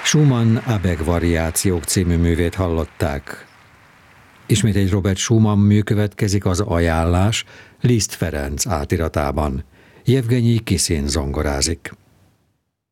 Schumann Abeg variációk című művét hallották. Ismét egy Robert Schumann mű következik, az Ajánlás, Liszt Ferenc átiratában. Jevgenyi Kiszin zongorázik.